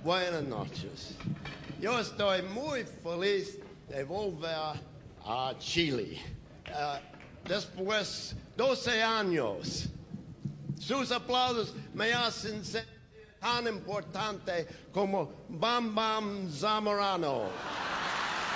Buenas noches. Yo estoy muy feliz de volver a Chile. Después 12 años. Sus aplausos me hacen sentir tan importante como Bam Bam Zamorano.